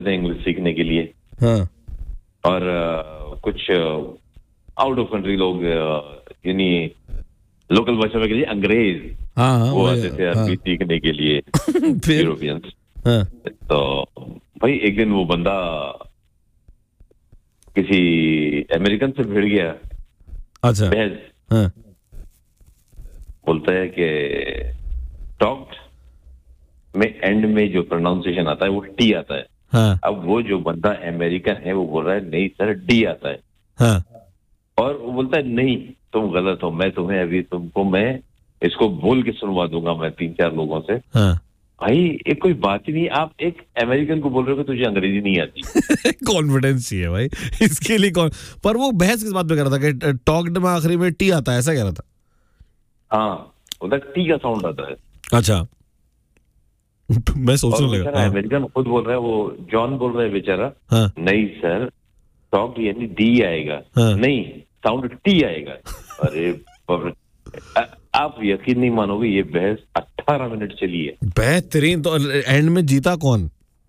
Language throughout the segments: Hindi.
थे इंग्लिश सीखने के लिए। हाँ और कुछ आउट ऑफ कंट्री लोग यानी लोकल भाषा के लिए अंग्रेज हाँ हाँ वो वही, आते थे अरबी सीखने के लिए, फिर यूरोपियंस। हाँ तो भाई एक दिन वो बंदा किसी अमेरिकन से भिड़ गया, अच्छा बहस। हाँ बोलता है कि टॉक्ड में एंड में जो प्रोनाउंसिएशन आता है वो टी आता है। हाँ अब वो जो बंदा अमेरिकन है वो बोल रहा है नहीं सर डी आता है। हाँ और वो बोलता है नहीं तुम गलत हो, मैं तुम्हें अभी तुमको मैं इसको बोल के सुनवा दूंगा मैं 3-4 लोगों से। हाँ भाई एक कोई बात ही नहीं, आप एक अमेरिकन को बोल रहे हो कि तुझे अंग्रेजी नहीं आती। कॉन्फिडेंस चाहिए भाई इसके लिए कौन। पर वो बहस किस बात पे कर रहा था कि टॉक्ड में आखिरी में टी आता है, ऐसा कह रहा था? हाँ बोलता टी का साउंड आता है। अच्छा मैं और सोचने वो लगा। बेचारा हाँ अमेरिकन खुद बोल रहा है, वो जॉन बोल रहा है बेचारा, हाँ नहीं सर टॉक्ड यानी डी आएगा, हाँ। नहीं साउंड टी आएगा। अरे बाप रे। आप यकीन नहीं मानोगे ये बहस 18 मिनट चली है। बेहतरीन। तो एंड में जीता कौन?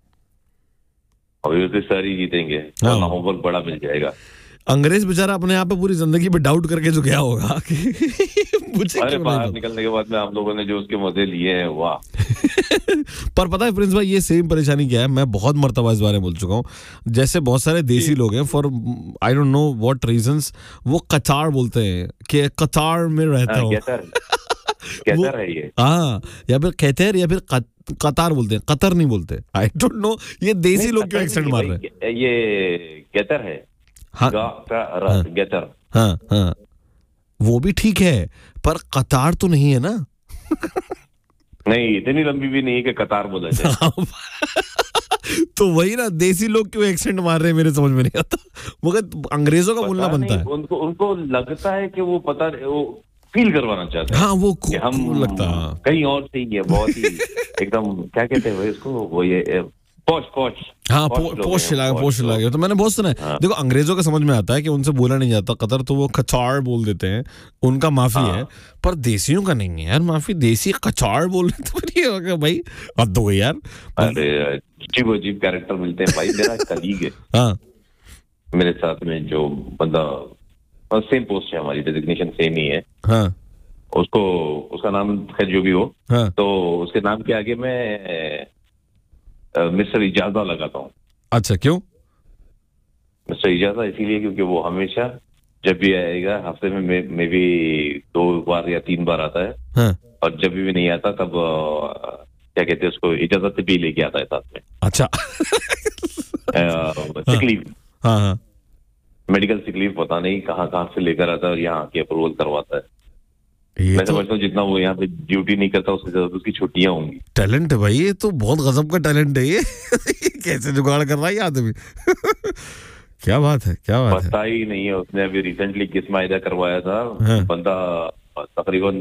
और ये तो सारी जीतेंगे, हाँ। वरना होमवर्क बड़ा मिल जाएगा। अंग्रेज बेचारा अपने आप पे पूरी जिंदगी पे डाउट करके जो गया होगा कि मुझे अरे क्यों बाहर नहीं निकलने के बाद में हम लोगों ने जो उसके मजे लिए हैं, वाह। पता। पर पता है प्रिंस भाई ये सेम परेशानी क्या है, मैं बहुत मर्तबा इस बारे में बोल चुका हूँ। जैसे बहुत सारे देसी लोग हैं, for I don't know what reasons, वो कतार बोलते हैं कि कतार में रहता हूँ। कैतर है ये। हाँ, या फिर कहते या फिर कतार बोलते हैं, कतर नहीं बोलते। आई डोंट नो ये देसी लोग क्यों एक्सेंट मार रहे हैं। ये कैतर है। हाँ गेटर। हाँ हाँ वो भी ठीक है, पर कतार तो नहीं है ना। नहीं इतनी लंबी भी नहीं है कि कतार बोला जाए। तो वही ना, देसी लोग क्यों एक्सेंट मार रहे हैं मेरे समझ में नहीं आता, मगर अंग्रेजों का बोलना बनता है। उनको लगता है कि वो पता वो फील करवाना चाहते हैं। हाँ वो कि हम लगता है कहीं और से ही है, बहुत ही एकदम क्या कहते हैं इसको, वो ये पोश हाँ पोश लगा। तो मैंने बहुत सुना है। हाँ। देखो अंग्रेजों का समझ में आता है कि उनसे बोला नहीं जाता कतर, तो वो कचार बोल देते हैं, उनका माफी हाँ। है। पर देसियों का नहीं है यार माफी, देसी कचार बोल रहे तो फिर ये हो गया भाई, हद हो गई यार। अरे अजीब कैरेक्टर मिलते हैं भाई। मेरा कलीग है हाँ मेरे साथ में, जो बंदा सेम पोस्ट है, हमारी डेजिग्नेशन सेम ही है। हाँ उसको उसका नाम खैर जो भी हो, हाँ। तो उसके नाम के आगे मैं मिस्टर इजाजा लगाता हूँ। अच्छा क्यों? मिस्टर इजाजा इसीलिए क्योंकि वो हमेशा जब भी आएगा हफ्ते में मे भी 2 बार या 3 बार आता है। हाँ। और जब भी नहीं आता तब क्या कहते हैं उसको, इजाजत भी लेके आता है साथ में। अच्छा सिक लीव, हाँ हाँ मेडिकल सिक लीव पता नहीं कहाँ कहाँ से लेकर आता है और यहाँ आके अप्रूवल करवाता है। मैं समझता हूँ जितना वो यहाँ पे ड्यूटी नहीं करता उससे ज्यादा उसकी छुट्टियां होंगी। टैलेंट है भाई, ये तो बहुत गजब का टैलेंट है ये। कैसे जुगाड़ कर रहा है ये आदमी। क्या बात है, क्या बात है। पता ही नहीं है। उसने अभी रिसेंटली किस मायदा करवाया था। हाँ। बंदा तकरीबन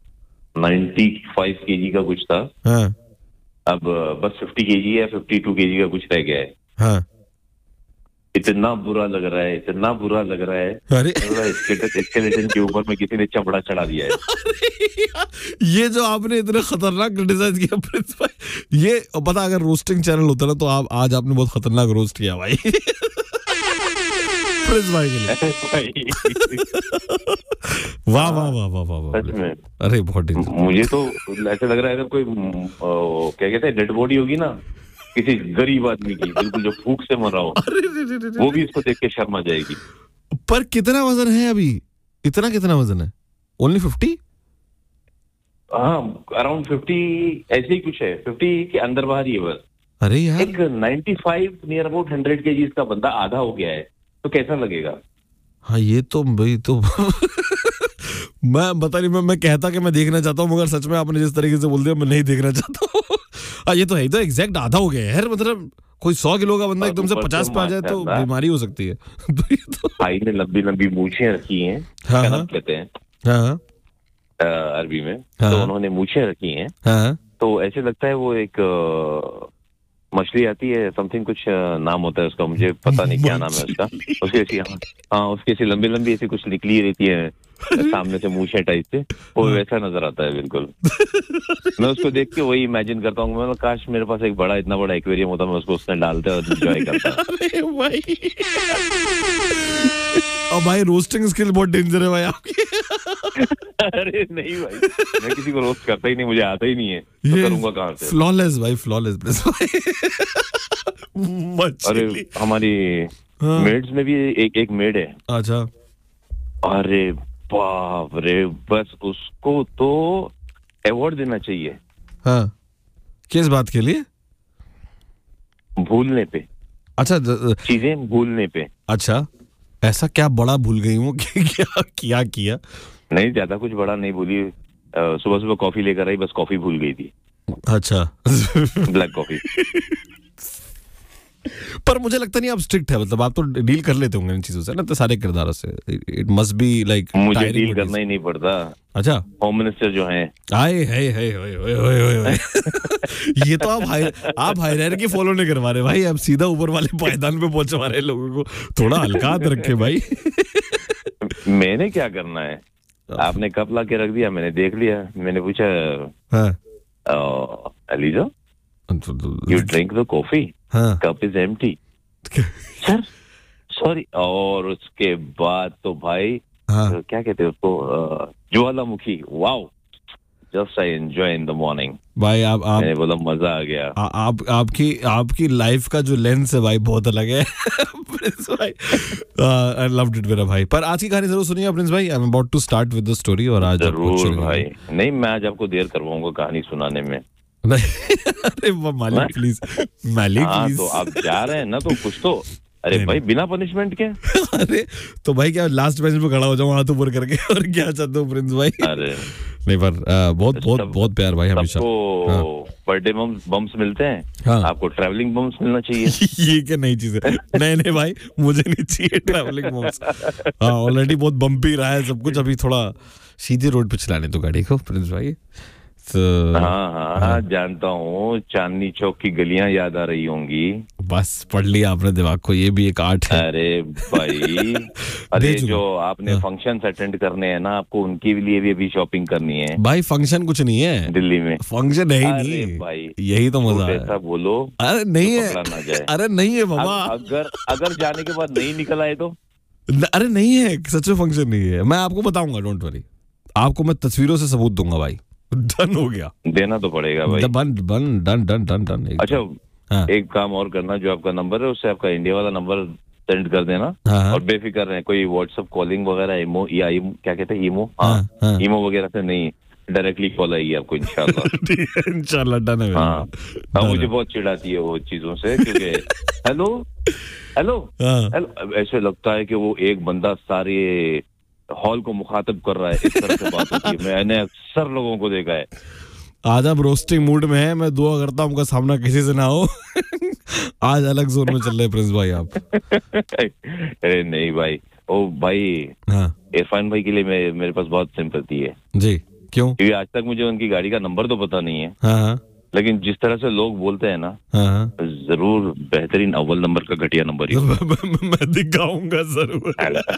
95 केजी का कुछ था। हाँ अब बस 50 केजी या 52 केजी का कुछ रह गया है। हाँ। इतना बुरा लग रहा है, इतना बुरा लग रहा है। अरे स्केलेटन के ऊपर में किसी ने चमड़ा चढ़ा दिया है। ये जो आपने इतने खतरनाक क्रिटिसाइज किया प्रिंस भाई, ये पता अगर रोस्टिंग चैनल होता ना तो आप आज आपने बहुत खतरनाक रोस्ट किया भाई। प्रिंस भाई के लिए वाह वाह वाह वाह वाह वाह। सच में अरे बहुत मुझे तो ऐसा लग रहा है अगर कोई क्या कहते हैं डेड बॉडी होगी ना किसी गरीब आदमी की, बिल्कुल जो भूख से मर रहा हो, वो भी इसको देख के शर्मा जाएगी। पर कितना वजन है अभी? कितना वजन है? ओनली 50? हाँ अराउंड 50 ऐसे ही कुछ है, 50 के अंदर बाहर ही है बस। अरे यार एक 95 नियर अबाउट 100 केजी का बंदा आधा हो गया है, तो कैसा लगेगा? हाँ ये तो भाई तो मैं बता नहीं, मैं कहता कि मैं देखना चाहता हूँ, मगर सच में आपने जिस तरीके से बोल दिया मैं नहीं देखना चाहता हूँ। ये तो है, तो एग्जैक्ट आधा हो गया है यार। मतलब कोई 100 किलो का बंदा एकदम से 50 पे आ जाए तो बीमारी हो सकती है। भाई ने लंबी लंबी मूछें रखी हैं। हाँ, क्या हाँ, नाम कहते हैं हाँ, अरबी में? हाँ, तो उन्होंने मूछें रखी हैं, हाँ, तो ऐसे लगता है वो एक मछली आती है, समथिंग कुछ नाम होता है उसका, मुझे पता नहीं क्या नाम है उसका। उसकी ऐसी, हाँ उसकी ऐसी लंबी लंबी ऐसी कुछ निकली रहती है सामने से, मूछें टाइप से, वो वैसा नजर आता है बिल्कुल। मैं उसको देख के वही इमेजिन करता हूँ, मैं काश मेरे पास एक बड़ा, इतना बड़ा एक्वेरियम होता, मैं उसको उसमें डालता और एंजॉय करता। अरे भाई, अब भाई रोस्टिंग स्किल बहुत डेंजर है भाई आपकी। अरे नहीं भाई, मैं किसी को रोस्ट करता ही नहीं, मुझे आता ही नहीं है, तो करूंगा कहाँ से। फ्लॉलेस भाई, फ्लॉलेस भाई। अरे हमारी मेड्स में भी एक मेड है। अच्छा। अरे बाप रे, बस उसको तो अवार्ड देना चाहिए। हाँ, किस बात के लिए? भूलने पे। अच्छा, चीजें भूलने पे। अच्छा, ऐसा क्या बड़ा भूल गई हूँ कि क्या किया? नहीं, ज्यादा कुछ बड़ा नहीं भूली। सुबह सुबह कॉफी लेकर आई, बस कॉफी भूल गई थी। अच्छा। Black coffee. पर मुझे लगता नहीं आप स्ट्रिक्ट है, मतलब आप तो डील कर लेते होंगे इन चीजों से ना, तो सारे किरदारों से। इट मस्ट बी लाइक, मुझे डील करना ही नहीं पड़ता। अच्छा, होम मिनिस्टर जो हैं, आए ये तो आप हायरार्की फॉलो नहीं करवा रहे भाई, आप सीधा ऊपर वाले पायदान पे पहुंचवा रहे लोगों को। थोड़ा हल्का हाथ रखे भाई। मैंने क्या करना है, आपने कप ला के रख दिया, मैंने देख लिया, मैंने पूछा Elijah you drink the coffee, cup is empty sir, sorry. और उसके बाद तो भाई क्या कहते हैं उसको, ज्वालामुखी। Wow, just I enjoy in the morning भाई। आप मैंने बोला मजा आ गया। आपकी लाइफ का जो लेंस है भाई बहुत अलग है। प्रिंस भाई, आई लव्ड इट मेरा भाई। पर आज की कहानी जरूर सुनिए प्रिंस भाई, I am about to start with the story. और आज जरूर भाई, नहीं मैं आज आपको देर करवाऊंगा कहानी सुनाने में। अरे मालिक प्लीज, मालिक प्लीज। तो आप जा रहे हैं ना, तो कुछ तो, अरे भाई बिना पनिशमेंट के। अरे तो भाई क्या लास्ट बेंच पे खड़ा हो जाऊं हाथ ऊपर करके, और क्या चाहते हो प्रिंस भाई? अरे नहीं, पर बहुत प्यार भाई हमेशा। आपको बर्थडे बम्स मिलते हैं, हाँ। आपको ट्रैवलिंग बम्स मिलना चाहिए। ये क्या नई चीज है? नहीं भाई, मुझे नहीं चाहिए ट्रैवलिंग बम्स। हाँ, ऑलरेडी बहुत बम्पी रहा है सब कुछ, अभी थोड़ा सीधे रोड पे चलाने तो गाड़ी को प्रिंस भाई। हाँ, जानता हूँ, चांदनी चौक की गलियां याद आ रही होंगी। बस पढ़ लिया आपने दिमाग को, ये भी एक आर्ट है। अरे भाई, अरे जो आपने फंक्शन अटेंड करने हैं ना, आपको उनके लिए भी अभी शॉपिंग करनी है भाई। फंक्शन कुछ नहीं है दिल्ली में, फंक्शन है ही नहीं भाई, यही तो मजा है। ऐसा बोलो, अरे नहीं है, अरे नहीं है बाबा। अगर जाने के बाद नहीं निकल आए तो? अरे नहीं है, सच में फंक्शन नहीं है, मैं आपको बताऊंगा, डोंट वरी। आपको मैं तस्वीरों से सबूत दूंगा भाई। डन हो गया, देना तो पड़ेगा भाई। डन। अच्छा, एक काम और करना, जो आपका नंबर है उससे आपका इंडिया वाला नंबर सेंड कर देना। और बेफिक्र रहे, कोई व्हाट्सएप कॉलिंग वगैरह, इमो या क्या कहते हैं, इमो, इमो वगैरह से नहीं, डायरेक्टली कॉल आएगी आपको इंशाल्लाह। इंशाल्लाह, डन है। हाँ, मुझे बहुत चिढ़ाती है वो चीजों से, क्योंकि हेलो ऐसे लगता है कि वो एक बंदा सारे हॉल को मुखातिब कर रहा है, इस तरह से बात होती है। मैंने अक्सर लोगों को देखा है। आज आप रोस्टिंग मूड में हैं, मैं दुआ करता हूँ आपका सामना किसी से ना हो। आज अलग जोन में चल रहे प्रिंस भाई आप। अरे नहीं भाई, ओ भाई, इरफान भाई के लिए मेरे पास बहुत सिंपैथी है जी। क्यों? क्योंकि आज तक मुझे उनकी गाड़ी का नंबर तो पता नहीं है, लेकिन जिस तरह से लोग बोलते हैं ना, जरूर बेहतरीन अव्वल नंबर का घटिया नंबर ही। मैं दिखाऊंगा जरूर।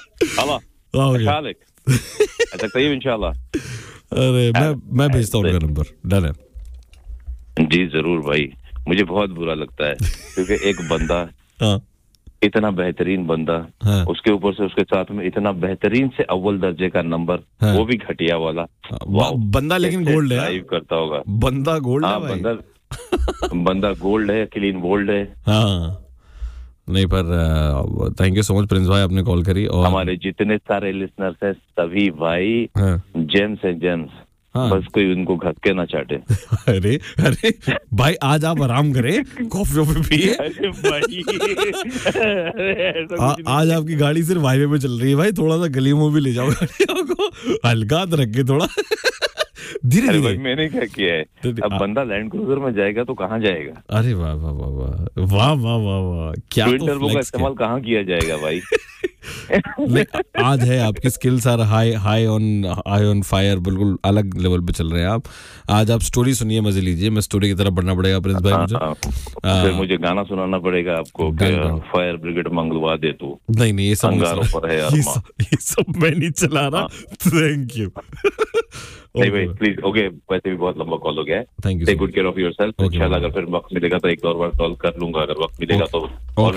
अच्छा तैयब इंशाल्लाह। अरे मैं भेजता हूँ उनका नंबर, डन है जी। जरूर भाई, मुझे बहुत बुरा लगता है, क्योंकि एक बंदा, इतना बेहतरीन बंदा, उसके ऊपर से उसके साथ में इतना बेहतरीन से अव्वल दर्जे का नंबर, वो भी घटिया वाला बंदा, लेकिन गोल्ड है, ड्राइव करता होगा बंदा, गोल्ड है भाई। बंदा गोल्ड है, क्लीन बोल्ड है। हाँ नहीं, पर thank you so much Prince भाई, आपने कॉल करी। और हमारे जितने सारे लिसनर्स हैं सभी भाई जेम्स हैं, जेम्स। बस कोई उनको घस के ना चाटे। अरे भाई, आज आप आराम करें, कॉफी पिए। अरे भाई, आज आपकी गाड़ी सिर्फ हाईवे पे चल रही है भाई, थोड़ा सा गलियों में भी ले जाओ गाड़ियों को, हल्का रख के थोड़ा धीरे धीरे। मैंने क्या किया है, अब बंदा लैंड क्रूजर में जाएगा तो कहाँ जाएगा? अरे वाह वाह वाह वाह वाह वाह वाह वाह, क्या ट्विन टर्बो का इस्तेमाल कहाँ किया जाएगा भाई? आज है आपकी skills are high on fire, बिल्कुल अलग लेवल पे चल रहे हैं आप। आज आप स्टोरी सुनिए, मजे लीजिए। मैं स्टोरी की तरफ बढ़ना पड़ेगा प्रिंस भाई मुझे। फिर मुझे गाना सुनाना पड़ेगा आपको, फायर ब्रिगेड मंगलवा दे तू। नहीं ये सब पर है ये सब मैं नहीं चला रहा। Thank you. नहीं भाई प्लीज, ओके वैसे भी बहुत लंबा कॉल हो गया है। Thank you. Take good care of yourself. इंशाल्लाह अगर फिर वक्त मिलेगा तो एक और बार कॉल कर लूंगा, अगर वक्त मिलेगा तो।